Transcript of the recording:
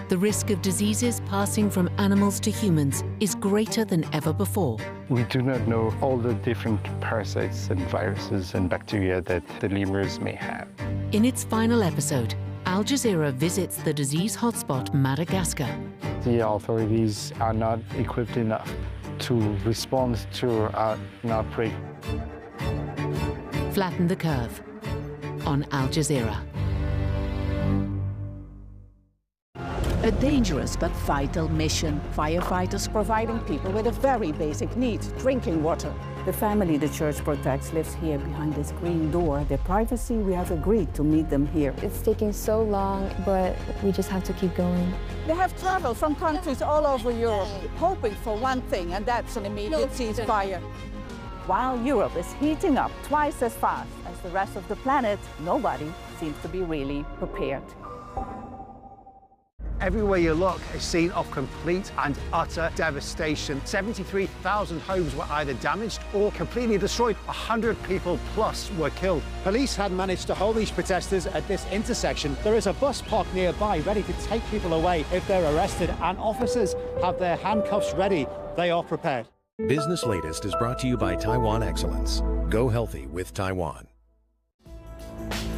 The risk of diseases passing from animals to humans is greater than ever before. We do not know all the different parasites and viruses and bacteria that the lemurs may have. In its final episode, Al Jazeera visits the disease hotspot Madagascar. The authorities are not equipped enough to respond to an outbreak. Flatten the Curve on Al Jazeera. A dangerous but vital mission. Firefighters providing people with a very basic need, drinking water. The family the church protects lives here behind this green door. Their privacy, we have agreed to meet them here. It's taking so long, but we just have to keep going. They have traveled from countries all over Europe, hoping for one thing, and that's an immediate ceasefire. While Europe is heating up twice as fast as the rest of the planet, nobody seems to be really prepared. Everywhere you look, a scene of complete and utter devastation. 73,000 homes were either damaged or completely destroyed. 100 people plus were killed. Police had managed to hold these protesters at this intersection. There is a bus parked nearby ready to take people away if they're arrested, and officers have their handcuffs ready. They are prepared. Business Latest is brought to you by Taiwan Excellence. Go healthy with Taiwan.